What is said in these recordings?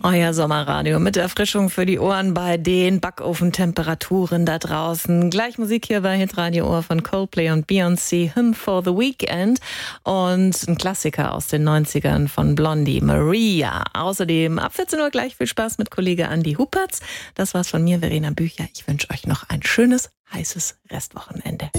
Euer Sommerradio mit Erfrischung für die Ohren bei den Backofentemperaturen da draußen. Gleich Musik hier bei Hitradio Ohr von Coldplay und Beyoncé, Hymn for the Weekend. Und ein Klassiker aus den 90ern von Blondie, Maria. Außerdem ab 14 Uhr gleich viel Spaß mit Kollege Andi Hupertz. Das war's von mir, Verena Bücher. Ich wünsche euch noch ein schönes, heißes Restwochenende.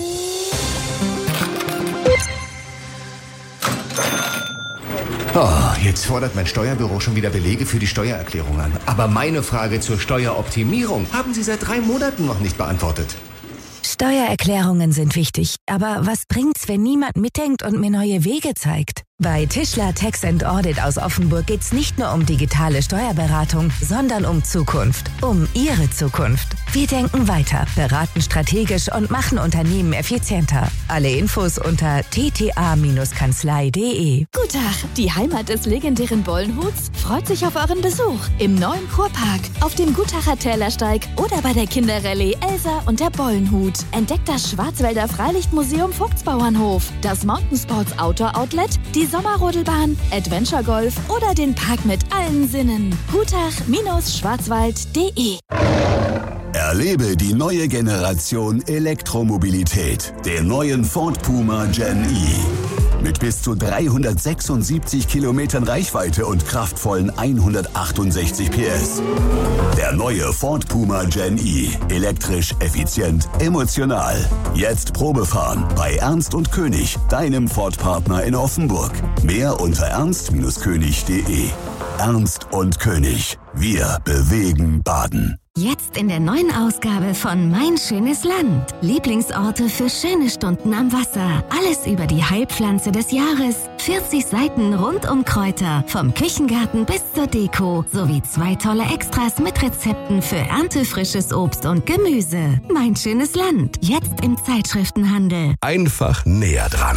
Oh, jetzt fordert mein Steuerbüro schon wieder Belege für die Steuererklärung an. Aber meine Frage zur Steueroptimierung haben Sie seit 3 Monaten noch nicht beantwortet. Steuererklärungen sind wichtig, aber was bringt's, wenn niemand mitdenkt und mir neue Wege zeigt? Bei Tischler Tax & Audit aus Offenburg geht's nicht nur um digitale Steuerberatung, sondern um Zukunft. Um Ihre Zukunft. Wir denken weiter, beraten strategisch und machen Unternehmen effizienter. Alle Infos unter tta-kanzlei.de. Guten Tag, die Heimat des legendären Bollenhuts freut sich auf euren Besuch im neuen Kurpark, auf dem Gutacher Tälersteig oder bei der Kinderrallye Elsa und der Bollenhut. Entdeckt das Schwarzwälder Freilichtmuseum Vogtsbauernhof, das Mountainsports Outdoor Outlet, die Sommerrodelbahn, Adventure Golf oder den Park mit allen Sinnen. Gutach-schwarzwald.de. Erlebe die neue Generation Elektromobilität, den neuen Ford Puma Gen E. Mit bis zu 376 Kilometern Reichweite und kraftvollen 168 PS. Der neue Ford Puma Gen E. Elektrisch, effizient, emotional. Jetzt Probefahren bei Ernst und König, deinem Ford-Partner in Offenburg. Mehr unter ernst-könig.de. Ernst und König. Wir bewegen Baden. Jetzt in der neuen Ausgabe von Mein schönes Land. Lieblingsorte für schöne Stunden am Wasser. Alles über die Heilpflanze des Jahres. 40 Seiten rund um Kräuter. Vom Küchengarten bis zur Deko. Sowie 2 tolle Extras mit Rezepten für erntefrisches Obst und Gemüse. Mein schönes Land. Jetzt im Zeitschriftenhandel. Einfach näher dran.